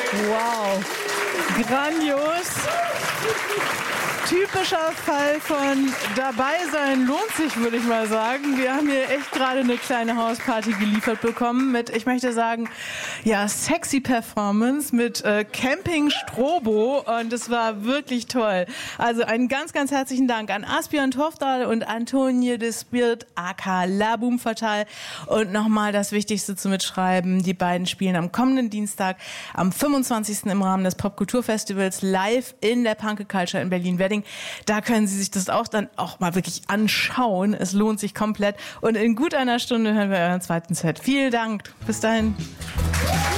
Wow, grandios. Typischer Fall von dabei sein lohnt sich, würde ich mal sagen. Wir haben hier echt gerade eine kleine Hausparty geliefert bekommen mit, ich möchte sagen, ja, sexy Performance mit Camping Strobo und es war wirklich toll. Also einen ganz, ganz herzlichen Dank an Asbjørn Tofdal und Antonie de Spirt, aka La Boom Fatale. Und nochmal das Wichtigste zu mitschreiben, die beiden spielen am kommenden Dienstag, am 25. im Rahmen des Popkulturfestivals live in der Punke Culture in Berlin-Wedding. Da können Sie sich das auch dann auch mal wirklich anschauen. Es lohnt sich komplett. Und in gut einer Stunde hören wir euren zweiten Set. Vielen Dank. Bis dahin.